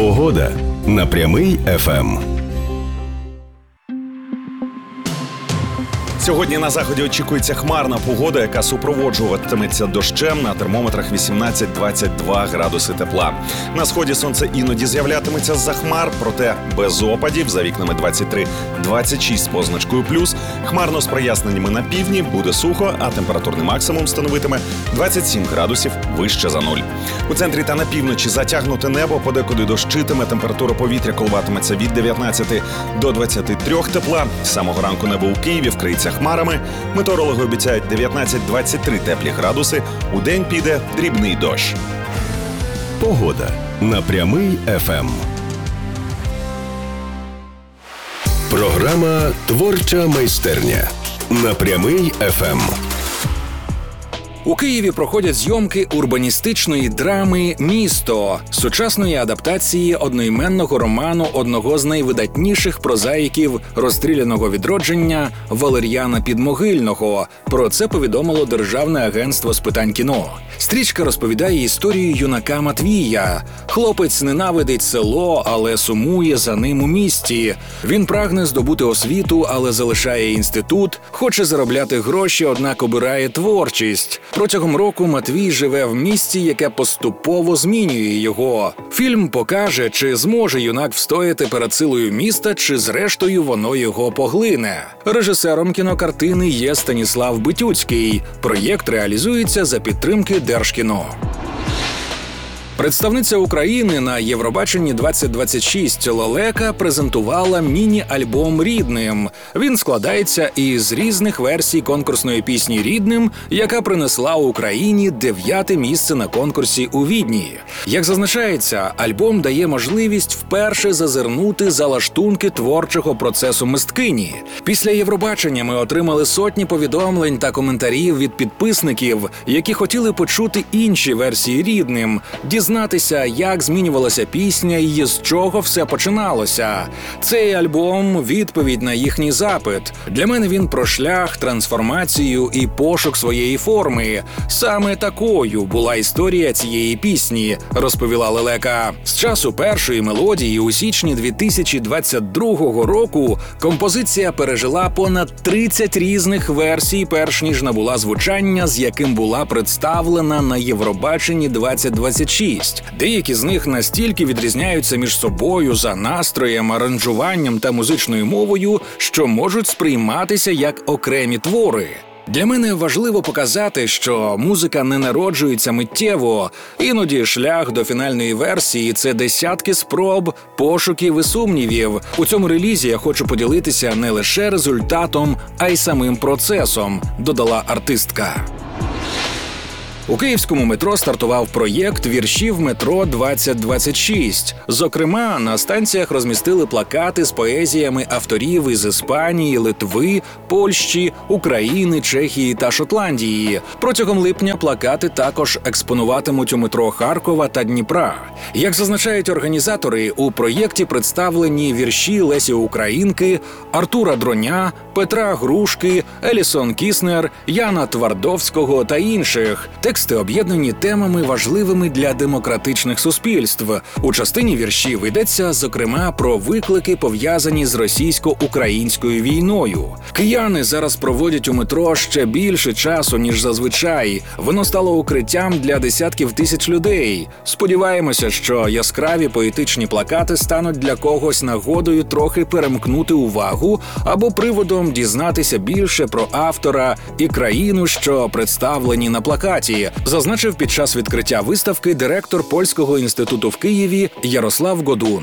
Погода на Прямий ФМ. Сьогодні на заході очікується хмарна погода, яка супроводжуватиметься дощем, на термометрах 18-22 градуси тепла. На сході сонце іноді з'являтиметься з-за хмар, проте без опадів, за вікнами 23-26 з позначкою плюс. Хмарно з проясненнями на півдні, буде сухо, а температурний максимум становитиме 27 градусів вище за нуль. У центрі та на півночі затягнуте небо, подекуди дощитиме, температура повітря коливатиметься від 19 до 23 тепла. З самого ранку небо у Києві вкриється хмарами. Метеорологи обіцяють 19-23 теплі градуси. Удень піде дрібний дощ. Погода на Прямий ФМ. Програма «Творча майстерня» на Прямий ФМ. У Києві проходять зйомки урбаністичної драми «Місто» – сучасної адаптації одноіменного роману одного з найвидатніших прозаїків розстріляного відродження Валер'яна Підмогильного. Про це повідомило Державне агентство з питань кіно. Стрічка розповідає історію юнака Матвія. Хлопець ненавидить село, але сумує за ним у місті. Він прагне здобути освіту, але залишає інститут, хоче заробляти гроші, однак обирає творчість. Протягом року Матвій живе в місті, яке поступово змінює його. Фільм покаже, чи зможе юнак встояти перед силою міста, чи зрештою воно його поглине. Режисером кінокартини є Станіслав Битюцький. Проєкт реалізується за підтримки Держкіно. Представниця України на Євробаченні 2026 Лелека презентувала міні-альбом «Рідним». Він складається із різних версій конкурсної пісні «Рідним», яка принесла Україні 9-те місце на конкурсі у Відні. Як зазначається, альбом дає можливість вперше зазирнути за лаштунки творчого процесу мисткині. Після Євробачення ми отримали сотні повідомлень та коментарів від підписників, які хотіли почути інші версії «Рідним», дізнатися, як змінювалася пісня і з чого все починалося. Цей альбом – відповідь на їхній запит. Для мене він про шлях, трансформацію і пошук своєї форми. Саме такою була історія цієї пісні, розповіла Лелека. З часу першої мелодії у січні 2022 року композиція пережила понад 30 різних версій, перш ніж набула звучання, з яким була представлена на Євробаченні 2026. Деякі з них настільки відрізняються між собою за настроєм, аранжуванням та музичною мовою, що можуть сприйматися як окремі твори. Для мене важливо показати, що музика не народжується миттєво. Іноді шлях до фінальної версії – це десятки спроб, пошуків і сумнівів. У цьому релізі я хочу поділитися не лише результатом, а й самим процесом, додала артистка. У київському метро стартував проєкт «Віршів метро-2026». Зокрема, на станціях розмістили плакати з поезіями авторів із Іспанії, Литви, Польщі, України, Чехії та Шотландії. Протягом липня плакати також експонуватимуть у метро Харкова та Дніпра. Як зазначають організатори, у проєкті представлені вірші Лесі Українки, Артура Дроня, Петра Грушки, Елісон Кіснер, Яна Твардовського та інших. Тексти об'єднані темами, важливими для демократичних суспільств. У частині віршів йдеться, зокрема, про виклики, пов'язані з російсько-українською війною. Кияни зараз проводять у метро ще більше часу, ніж зазвичай. Воно стало укриттям для десятків тисяч людей. Сподіваємося, що яскраві поетичні плакати стануть для когось нагодою трохи перемкнути увагу або приводом дізнатися більше про автора і країну, що представлені на плакаті, зазначив під час відкриття виставки директор Польського інституту в Києві Ярослав Годун.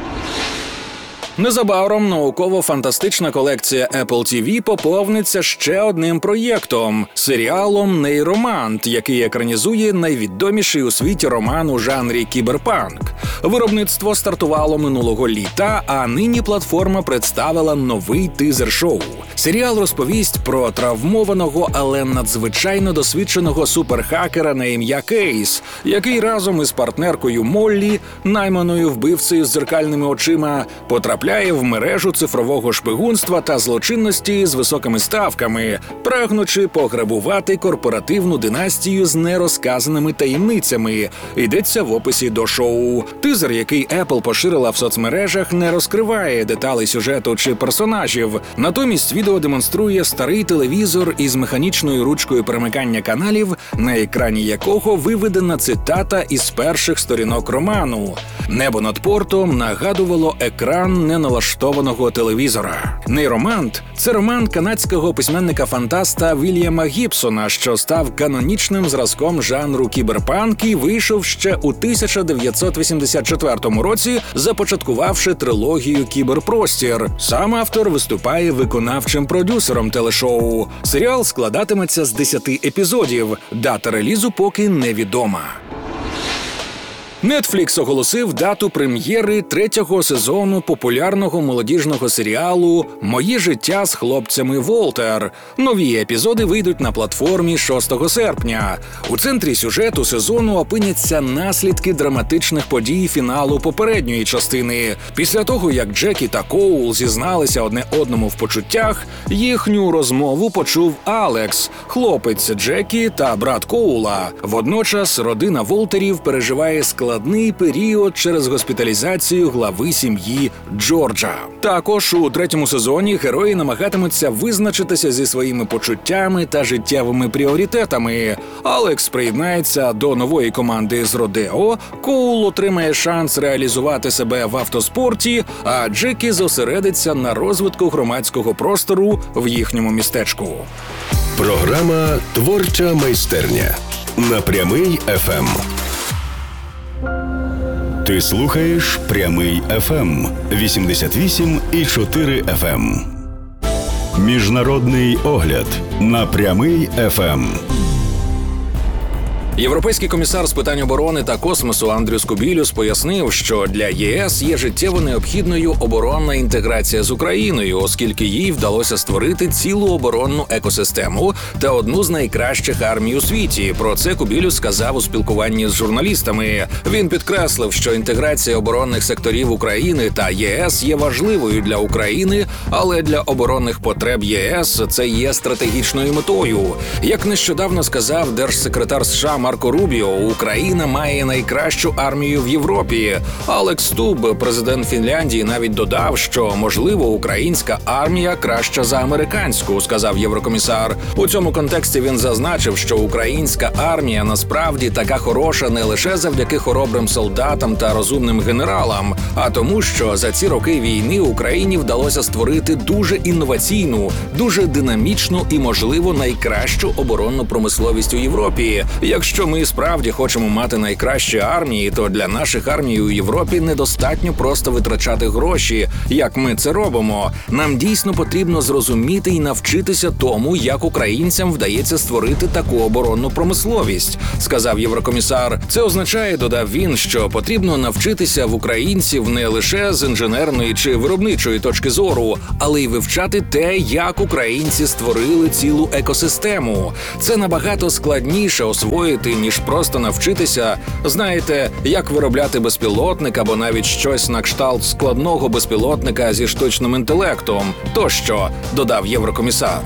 Незабаром науково-фантастична колекція Apple TV поповниться ще одним проєктом – серіалом «Нейромант», який екранізує найвідоміший у світі роман у жанрі кіберпанк. Виробництво стартувало минулого літа, а нині платформа представила новий тизер-шоу. Серіал розповість про травмованого, але надзвичайно досвідченого суперхакера на ім'я Кейс, який разом із партнеркою Моллі, найманою вбивцею з дзеркальними очима, потрапляє в мережу цифрового шпигунства та злочинності з високими ставками, прагнучи пограбувати корпоративну династію з нерозказаними таємницями. Йдеться в описі до шоу. Тизер, який Apple поширила в соцмережах, не розкриває деталей сюжету чи персонажів. Натомість відео демонструє старий телевізор із механічною ручкою перемикання каналів, на екрані якого виведена цитата із перших сторінок роману. «Небо над портом» нагадувало екран неналаштованого телевізора. «Нейромант» – це роман канадського письменника-фантаста Вільяма Гібсона, що став канонічним зразком жанру кіберпанк і вийшов ще у 1984 році, започаткувавши трилогію «Кіберпростір». Сам автор виступає виконавчим продюсером телешоу. Серіал складатиметься з 10 епізодів. Дата релізу поки невідома. Netflix оголосив дату прем'єри 3-го сезону популярного молодіжного серіалу «Моє життя з хлопцями Волтер». Нові епізоди вийдуть на платформі 6 серпня. У центрі сюжету сезону опиняться наслідки драматичних подій фіналу попередньої частини. Після того, як Джекі та Коул зізналися одне одному в почуттях, їхню розмову почув Алекс, хлопець Джекі та брат Коула. Водночас родина Волтерів переживає складний період через госпіталізацію глави сім'ї Джорджа. Також у 3-му сезоні герої намагатимуться визначитися зі своїми почуттями та життєвими пріоритетами. Алекс приєднається до нової команди з Родео, Коул отримає шанс реалізувати себе в автоспорті, а Джекі зосередиться на розвитку громадського простору в їхньому містечку. Програма «Творча майстерня» на Прямий ФМ. Ти слухаєш Прямий ФМ 88,4 FM. Міжнародний огляд на Прямий ФМ. Європейський комісар з питань оборони та космосу Андрюс Кубілюс пояснив, що для ЄС є життєво необхідною оборонна інтеграція з Україною, оскільки їй вдалося створити цілу оборонну екосистему та одну з найкращих армій у світі. Про це Кубілюс сказав у спілкуванні з журналістами. Він підкреслив, що інтеграція оборонних секторів України та ЄС є важливою для України, але для оборонних потреб ЄС це є стратегічною метою. Як нещодавно сказав держсекретар США Марко Рубіо, Україна має найкращу армію в Європі. Алекс Стуб, президент Фінляндії, навіть додав, що, можливо, українська армія краща за американську, сказав єврокомісар. У цьому контексті він зазначив, що українська армія насправді така хороша не лише завдяки хоробрим солдатам та розумним генералам, а тому, що за ці роки війни Україні вдалося створити дуже інноваційну, дуже динамічну і, можливо, найкращу оборонну промисловість у Європі. Якщо ми справді хочемо мати найкращі армії, то для наших армій у Європі недостатньо просто витрачати гроші, як ми це робимо. Нам дійсно потрібно зрозуміти і навчитися тому, як українцям вдається створити таку оборонну промисловість, сказав єврокомісар. Це означає, додав він, що потрібно навчитися в українців не лише з інженерної чи виробничої точки зору, але й вивчати те, як українці створили цілу екосистему. Це набагато складніше освоїти, ніж просто навчитися, знаєте, як виробляти безпілотник або навіть щось на кшталт складного безпілотника зі штучним інтелектом, тощо, додав єврокомісар.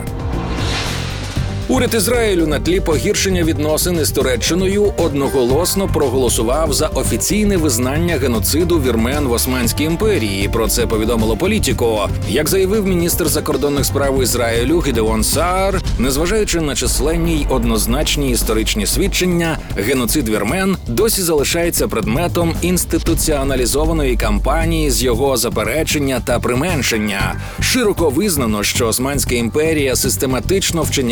Уряд Ізраїлю на тлі погіршення відносин із Туреччиною одноголосно проголосував за офіційне визнання геноциду вірмен в Османській імперії. Про це повідомило Політіко. Як заявив міністр закордонних справ Ізраїлю Гідеон Саар, незважаючи на численні й однозначні історичні свідчення, геноцид вірмен досі залишається предметом інституціоналізованої кампанії з його заперечення та применшення. Широко визнано, що Османська імперія систематично вчиняла злочини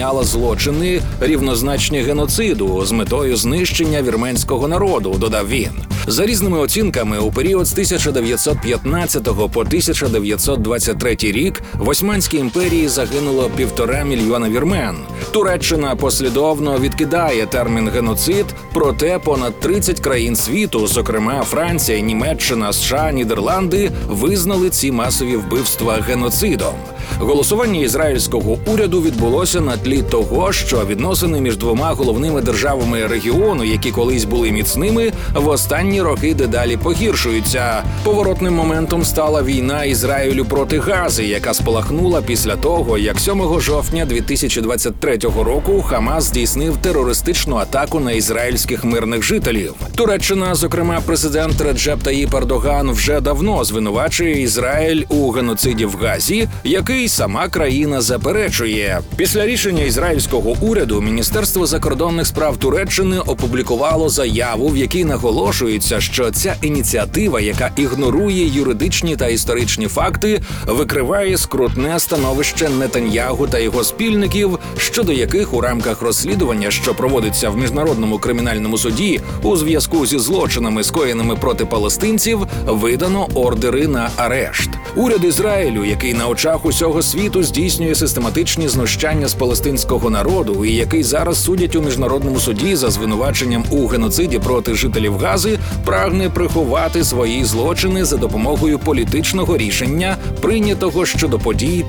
злочини, рівнозначні геноциду з метою знищення вірменського народу, додав він. За різними оцінками, у період з 1915 по 1923 рік в Османській імперії загинуло 1,5 мільйона вірмен. Туреччина послідовно відкидає термін «геноцид», проте понад 30 країн світу, зокрема Франція, Німеччина, США, Нідерланди, визнали ці масові вбивства геноцидом. Голосування ізраїльського уряду відбулося на тлі того, що відносини між двома головними державами регіону, які колись були міцними, в останні роки дедалі погіршуються. Поворотним моментом стала війна Ізраїлю проти Гази, яка спалахнула після того, як 7 жовтня 2023 року Хамас здійснив терористичну атаку на ізраїльських мирних жителів. Туреччина, зокрема президент Реджеп Таїп Ердоган, вже давно звинувачує Ізраїль у геноциді в Газі, який сама країна заперечує. Після рішення ізраїльського уряду Міністерство закордонних справ Туреччини опублікувало заяву, в якій наголошується, що ця ініціатива, яка ігнорує юридичні та історичні факти, викриває скрутне становище Нетаньягу та його спільників, щодо яких у рамках розслідування, що проводиться в Міжнародному кримінальному суді у зв'язку зі злочинами, скоєними проти палестинців, видано ордери на арешт. Уряд Ізраїлю, який на очах усього світу здійснює систематичні знущання з палестинського народу і який зараз судять у Міжнародному суді за звинуваченням у геноциді проти жителів Гази, прагне приховати свої злочини за допомогою політичного рішення, прийнятого щодо подій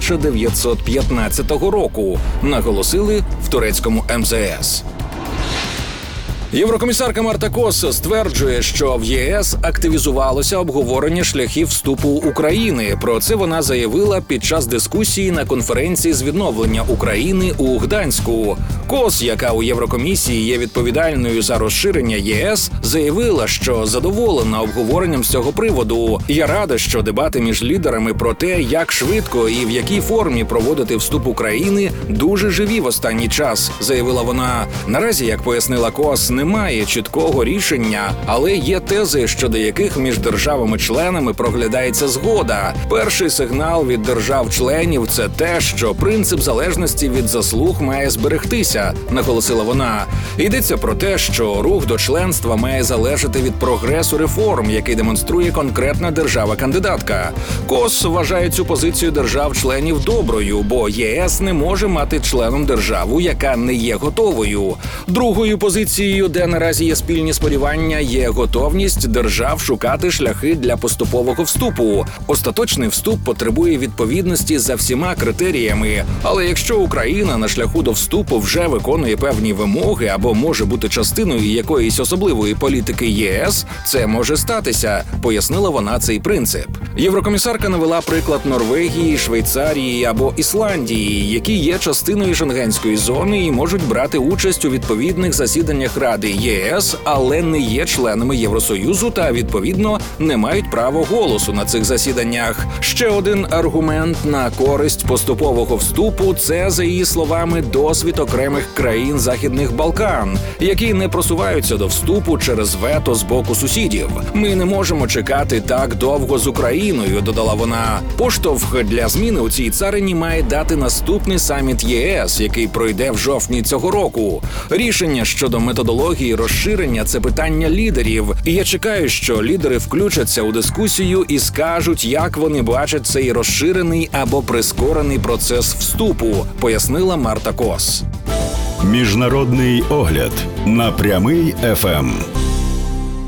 1915 року, наголосили в турецькому МЗС. Єврокомісарка Марта Кос стверджує, що в ЄС активізувалося обговорення шляхів вступу України. Про це вона заявила під час дискусії на конференції з відновлення України у Гданську. Кос, яка у Єврокомісії є відповідальною за розширення ЄС, заявила, що задоволена обговоренням з цього приводу. «Я рада, що дебати між лідерами про те, як швидко і в якій формі проводити вступ України, дуже живі в останній час», заявила вона. Наразі, як пояснила Кос, немає чіткого рішення, але є тези, щодо яких між державами-членами проглядається згода. Перший сигнал від держав-членів – це те, що принцип залежності від заслуг має зберегтися, наголосила вона. Йдеться про те, що рух до членства має залежати від прогресу реформ, який демонструє конкретна держава-кандидатка. Кос вважає цю позицію держав-членів доброю, бо ЄС не може мати членом державу, яка не є готовою. Другою позицією, де наразі є спільні сподівання, є готовність держав шукати шляхи для поступового вступу. Остаточний вступ потребує відповідності за всіма критеріями, але якщо Україна на шляху до вступу вже виконує певні вимоги або може бути частиною якоїсь особливої політики ЄС, це може статися, пояснила вона цей принцип. Єврокомісарка навела приклад Норвегії, Швейцарії або Ісландії, які є частиною Шенгенської зони і можуть брати участь у відповідних засіданнях Ради ЄС, але не є членами Євросоюзу та, відповідно, не мають права голосу на цих засіданнях. Ще один аргумент на користь поступового вступу – це, за її словами, досвід окремих країн Західних Балкан, які не просуваються до вступу через вето з боку сусідів. «Ми не можемо чекати так довго з Україною», додала вона. Поштовх для зміни у цій царині має дати наступний саміт ЄС, який пройде в жовтні цього року. Рішення щодо методології розширення – це питання лідерів. І я чекаю, що лідери включаться у дискусію і скажуть, як вони бачать цей розширений або прискорений процес вступу, пояснила Марта Кос. Міжнародний огляд на Прямий ФМ.